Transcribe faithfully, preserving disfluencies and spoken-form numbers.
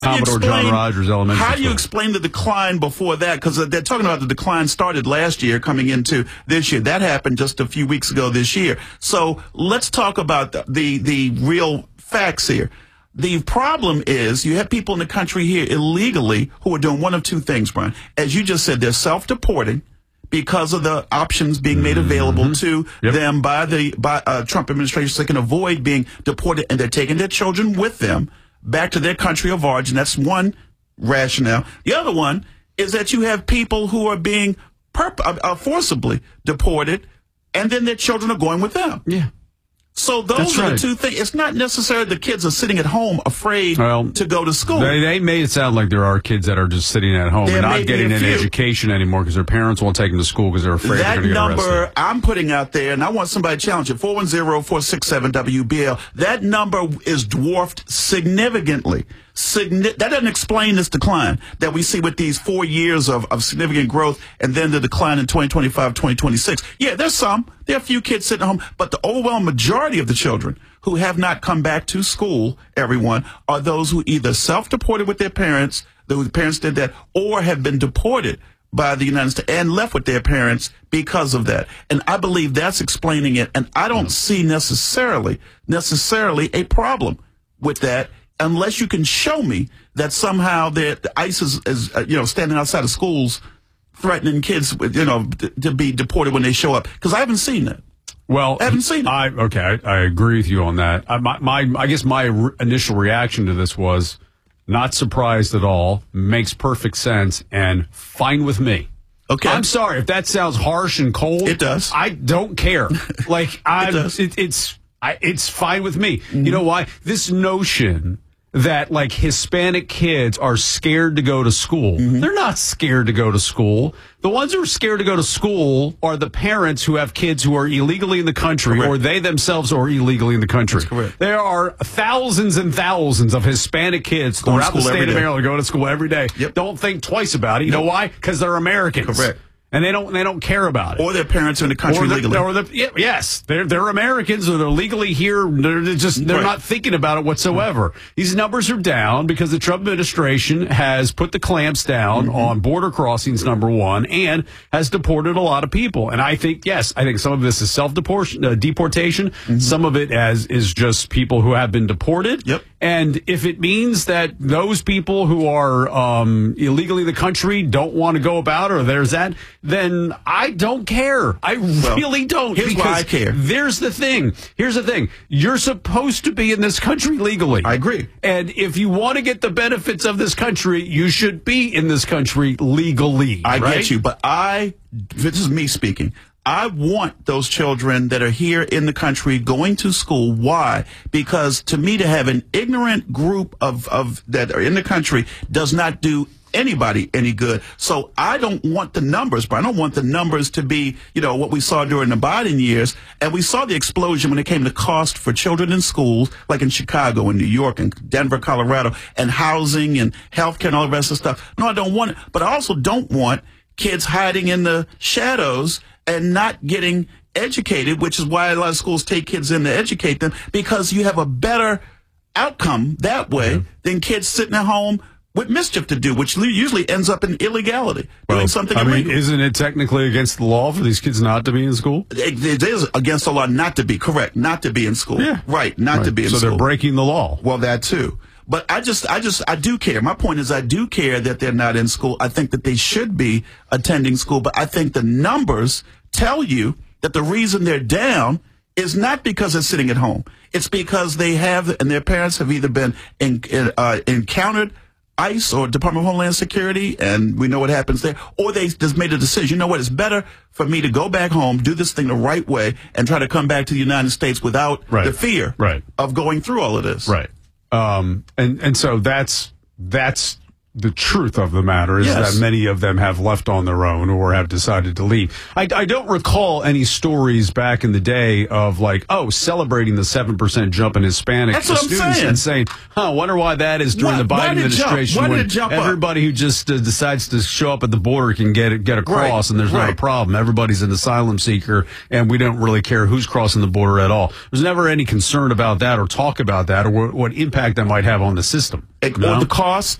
Commodore John Rogers Elementary How do you School. explain the decline before that? Because they're talking about the decline started last year coming into this year. That happened just a few weeks ago this year. So let's talk about the, the, the real facts here. The problem is you have people in the country here illegally who are doing one of two things, Brian. As you just said, they're self-deporting because of the options being made available mm-hmm. to yep. them by the by uh, Trump administration, so they can avoid being deported, and they're taking their children with them back to their country of origin. That's one rationale. The other one is that you have people who are being perp- uh, forcibly deported, and then their children are going with them. Yeah. So those That's are right. the two things. It's not necessarily the kids are sitting at home afraid well, to go to school. They, they made it sound like there are kids that are just sitting at home there and not getting an education anymore because their parents won't take them to school because they're afraid that they're going to get number arrested. I'm putting out there, and I want somebody to challenge it, four one zero, four six seven, W B L. That number is dwarfed significantly. Signi- that doesn't explain this decline that we see with these four years of, of significant growth and then the decline in twenty twenty-five, twenty twenty-six. Yeah, there's some. There are a few kids sitting at home, but the overwhelming majority of the children who have not come back to school, everyone, are those who either self-deported with their parents, the parents did that, or have been deported by the United States and left with their parents because of that. And I believe that's explaining it. And I don't see necessarily, necessarily a problem with that, unless you can show me that somehow the ICE is, is uh, you know, standing outside of schools threatening kids, with, you know, to, to be deported when they show up. Because I haven't seen that. Well, I haven't seen it. I, okay, I, I agree with you on that. I, my, my, I guess my re- initial reaction to this was not surprised at all, makes perfect sense, and fine with me. Okay. I'm sorry if that sounds harsh and cold. It does. I don't care. Like I, it does. It, it's I, it's fine with me. Mm-hmm. You know why? This notion that like Hispanic kids are scared to go to school. Mm-hmm. They're not scared to go to school. The ones who are scared to go to school are the parents who have kids who are illegally in the country, correct. Or they themselves are illegally in the country. That's correct. There are thousands and thousands of Hispanic kids going throughout the state of Maryland going to school every day. Yep. Don't think twice about it. You yep. know why? Because they're Americans. Correct. And they don't they don't care about it. Or their parents are in the country or the, legally. Or the, yeah, yes, they're they're Americans, or they're legally here. They're just they're right. not thinking about it whatsoever. Right. These numbers are down because the Trump administration has put the clamps down mm-hmm. on border crossings, number one, and has deported a lot of people. And I think yes, I think some of this is self deportation, uh, deportation. Mm-hmm. Some of it as is just people who have been deported. Yep. And if it means that those people who are um, illegally in the country don't want to go about, or there's that, then I don't care. I well, really don't. Here's why I care. There's the thing. Here's the thing. You're supposed to be in this country legally. I agree. And if you want to get the benefits of this country, you should be in this country legally. I right? get you. But I, this is me speaking. I want those children that are here in the country going to school. Why? Because to me, to have an ignorant group of, of that are in the country does not do anybody any good. So I don't want the numbers, but I don't want the numbers to be, you know, what we saw during the Biden years. And we saw the explosion when it came to cost for children in schools, like in Chicago and New York and Denver, Colorado, and housing and healthcare and all the rest of the stuff. No, I don't want it. But I also don't want kids hiding in the shadows and not getting educated, which is why a lot of schools take kids in to educate them, because you have a better outcome that way mm-hmm. than kids sitting at home with mischief to do, which usually ends up in illegality, well, doing something I illegal. mean, isn't it technically against the law for these kids not to be in school? It, it is against the law not to be, correct, not to be in school. Yeah. Right, not right. to be in so school. So they're breaking the law. Well, that too. But I just, I just, I do care. My point is I do care that they're not in school. I think that they should be attending school, but I think the numbers tell you that the reason they're down is not because they're sitting at home. It's because they have, and their parents have either been in, in, uh, encountered ICE or Department of Homeland Security, and we know what happens there, or they just made a decision. You know what? It's better for me to go back home, do this thing the right way, and try to come back to the United States without right. the fear right. of going through all of this. Right. Um, and, and so that's, that's the truth of the matter is Yes. that many of them have left on their own or have decided to leave. I, I don't recall any stories back in the day of like, oh, celebrating the seven percent jump in Hispanic That's what I'm students saying. and saying, huh, wonder why that is during Why- the why Biden did it jump? administration Why did when it jump up? everybody who just uh, decides to show up at the border can get it, get across Right. and there's not a Right. problem. Everybody's an asylum seeker and we don't really care who's crossing the border at all. There's never any concern about that or talk about that or what, what impact that might have on the system. It- No? Or the cost.